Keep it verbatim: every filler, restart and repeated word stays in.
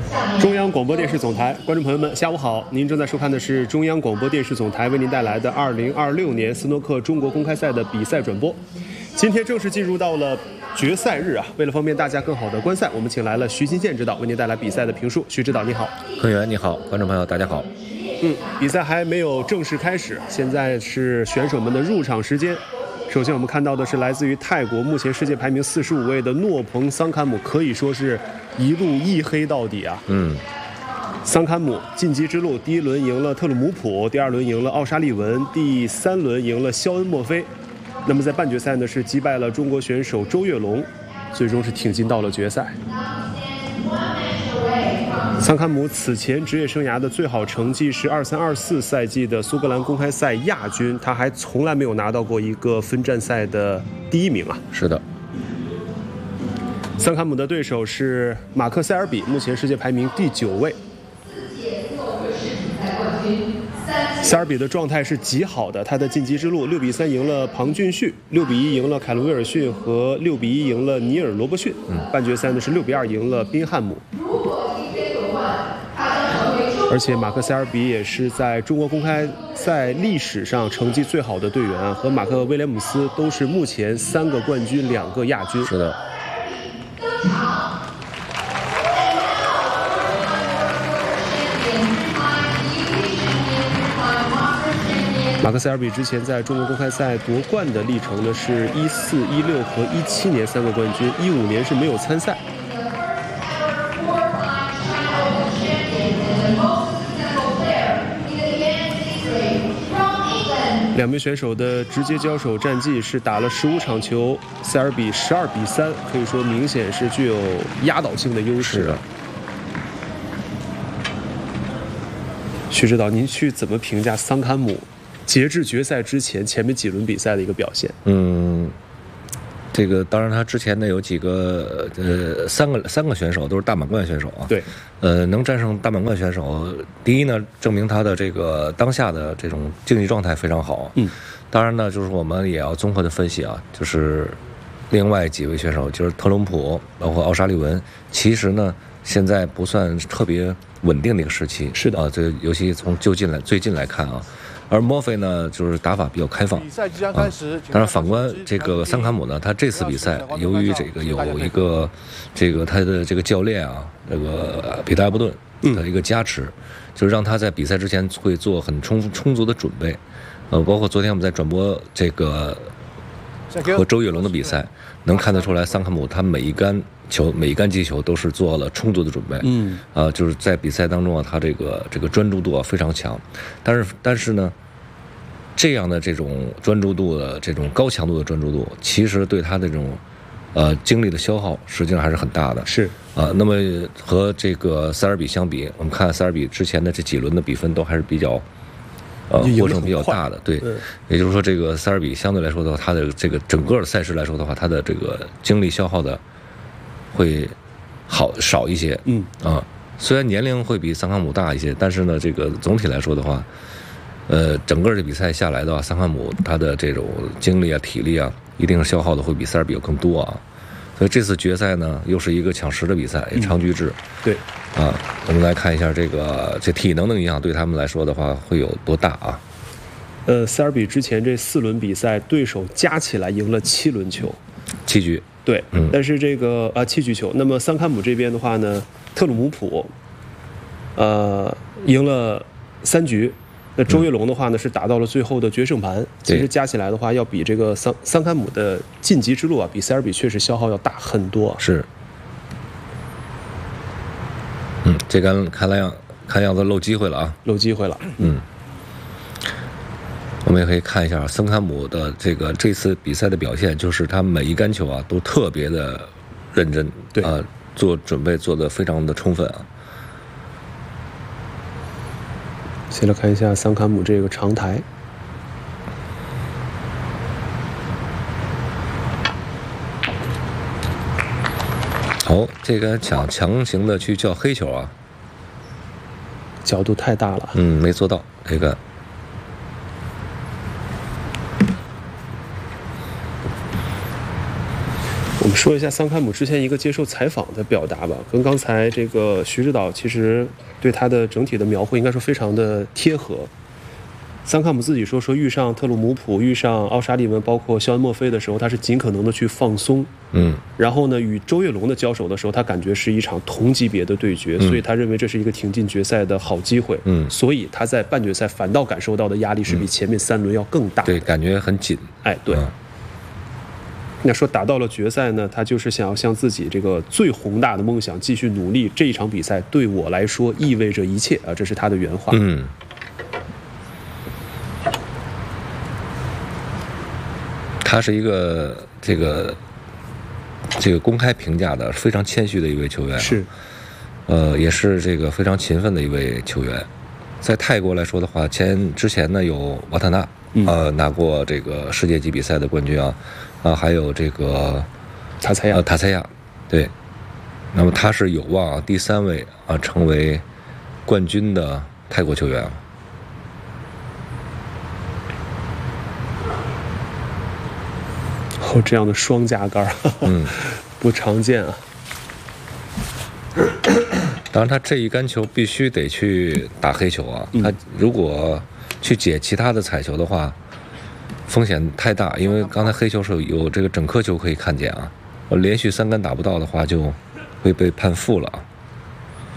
中央广播电视总台观众朋友们，下午好！您正在收看的是中央广播电视总台为您带来的二零二六年斯诺克中国公开赛的比赛转播。今天正式进入到了决赛日啊！为了方便大家更好的观赛，我们请来了徐新建指导为您带来比赛的评述。徐指导你好。 坤源你好，观众朋友大家好。 嗯，比赛还没有正式开始，现在是选手们的入场时间。首先我们看到的是来自于泰国，目前世界排名四十五位的诺彭桑坎姆，可以说是一路一黑到底啊。 嗯， 桑坎姆晋级之路，第一轮赢了特鲁姆普，第二轮赢了奥沙利文，第三轮赢了肖恩墨菲。那么在半决赛呢，是击败了中国选手周跃龙，最终是挺进到了决赛。桑坎姆此前职业生涯的最好成绩是二三二四赛季的苏格兰公开赛亚军，他还从来没有拿到过一个分站赛的第一名啊。 是的。 桑坎姆的对手是马克塞尔比，目前世界排名第九位。塞尔比的状态是极好的，他的晋级之路六比三赢了庞俊旭，六比一赢了凯伦威尔逊和六比一赢了尼尔罗伯逊。嗯，半决赛呢是六比二赢了宾汉姆。而且马克塞尔比也是在中国公开赛历史上成绩最好的队员，和马克威廉姆斯都是目前三个冠军两个亚军。 是的。 马克塞尔比之前在中国公开赛夺冠的历程呢是一四、一六和一七年三个冠军，一五年是没有参赛。两名选手的直接交手战绩是打了十五场球，塞尔比十二比三，可以说明显是具有压倒性的优势的。徐指导，您去怎么评价桑坎姆截至决赛之前前面几轮比赛的一个表现？ 嗯，这个当然他之前呢有几个呃三个三个选手都是大满贯选手啊。 对。 呃，能战胜大满贯选手，第一呢，证明他的这个当下的这种竞技状态非常好。 嗯。 当然呢，就是我们也要综合的分析啊，就是另外几位选手，就是特隆普，包括奥沙利文，其实呢现在不算特别稳定的一个时期。 是的啊，这尤其从就近来最近来看啊。而墨菲呢，就是打法比较开放。 比赛即将开始。 啊、当然，反观这个桑坎姆呢，他这次比赛由于这个有一个这个他的这个教练啊，这个彼得埃伯顿的一个加持，嗯、就是让他在比赛之前会做很充充足的准备。呃，包括昨天我们在转播这个和周跃龙的比赛，能看得出来，桑坎姆他每一杆球、每一杆击球都是做了充足的准备。 嗯， 啊、呃，就是在比赛当中啊，他这个这个专注度啊非常强。但是，但是呢，这样的这种专注度的这种高强度的专注度，其实对他的这种呃精力的消耗，实际上还是很大的。 是啊、呃，那么和这个塞尔比相比，我们看塞尔比之前的这几轮的比分都还是比较。呃，获胜比较大的，对，也就是说，这个塞尔比相对来说的话，他的这个整个的赛事来说的话，他的这个精力消耗的会好少一些， 嗯啊，虽然年龄会比桑坎姆大一些，但是呢，这个总体来说的话，呃，整个这比赛下来的话，桑坎姆他的这种精力啊、体力啊，一定是消耗的会比塞尔比有更多啊。所以这次决赛呢，又是一个抢十的比赛，也长局制。 嗯、对， 啊，我们来看一下这个这体能的影响对他们来说的话会有多大啊？ 呃，塞尔比之前这四轮比赛，对手加起来赢了七轮球， 七局。 对， 嗯， 但是这个啊七局球，那么桑坎姆这边的话呢，特鲁姆普，呃，赢了三局。那周跃龙的话呢，是打到了最后的决胜盘。其实加起来的话，要比这个桑桑坎姆的晋级之路啊，比塞尔比确实消耗要大很多。 是。嗯，这杆看来样看样子漏机会了啊！ 漏机会了。 嗯。我们也可以看一下桑坎姆的这个这次比赛的表现，就是他每一杆球啊都特别的认真， 对啊、呃，做准备做得非常的充分啊。 先来看一下桑坎姆这个长台。 好，这个强强行的去叫黑球啊， 角度太大了。 嗯，没做到这个。 我们说一下桑坎姆之前一个接受采访的表达吧，跟刚才这个徐指导其实对他的整体的描绘应该说非常的贴合。桑坎姆自己说，说遇上特鲁姆普、遇上奥沙利文，包括肖恩·墨菲的时候，他是尽可能的去放松。 嗯， 然后呢，与周跃龙的交手的时候，他感觉是一场同级别的对决， 嗯、 所以他认为这是一个挺进决赛的好机会。 嗯， 所以他在半决赛反倒感受到的压力是比前面三轮要更大。 嗯、对，感觉很紧。 哎，对。嗯、那说打到了决赛呢，他就是想要向自己这个最宏大的梦想继续努力。这一场比赛对我来说意味着一切啊，这是他的原话。 嗯。他是一个这个这个公开评价的非常谦虚的一位球员， 是， 呃，也是这个非常勤奋的一位球员。在泰国来说的话，前之前呢有瓦塔纳，呃，拿过这个世界级比赛的冠军啊，啊，还有这个塔塞亚， 呃，塔塞亚，对。那么他是有望、啊、第三位啊成为冠军的泰国球员。 哦，这样的双夹杆，嗯，不常见啊。 当然，他这一杆球必须得去打黑球啊。嗯、他如果去解其他的彩球的话，风险太大，因为刚才黑球是有这个整颗球可以看见啊。连续三杆打不到的话，就会被判负了啊。